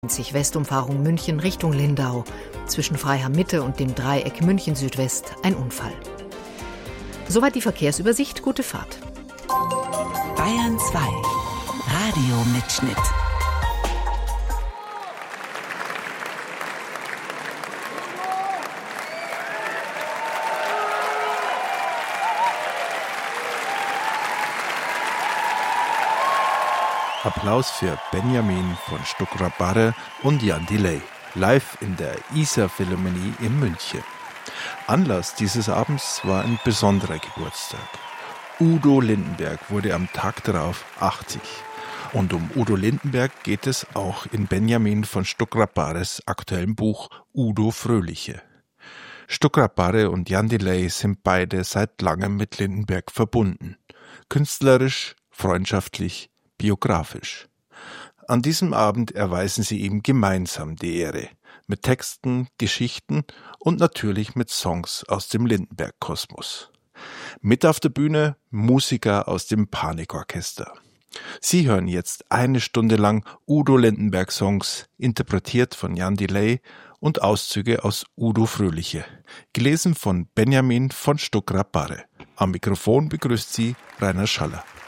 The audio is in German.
Westumfahrung München Richtung Lindau. Zwischen Freiham Mitte und dem Dreieck München Südwest ein Unfall. Soweit die Verkehrsübersicht. Gute Fahrt. Bayern 2 Radiomitschnitt. Applaus für Benjamin von Stuckrad-Barre und Jan Delay, live in der Isar Philharmonie in München. Anlass dieses Abends war ein besonderer Geburtstag. Udo Lindenberg wurde am Tag darauf 80. Und um Udo Lindenberg geht es auch in Benjamin von Stuckrad-Barres aktuellem Buch Udo Fröhliche. Stuckrad-Barre und Jan Delay sind beide seit langem mit Lindenberg verbunden. Künstlerisch, freundschaftlich, biografisch. An diesem Abend erweisen sie ihm gemeinsam die Ehre, mit Texten, Geschichten und natürlich mit Songs aus dem Lindenberg-Kosmos. Mit auf der Bühne Musiker aus dem Panikorchester. Sie hören jetzt 1 Stunde lang Udo Lindenberg-Songs, interpretiert von Jan Delay und Auszüge aus Udo Fröhliche, gelesen von Benjamin von Stuckrad-Barre. Am Mikrofon begrüßt sie Rainer Schaller.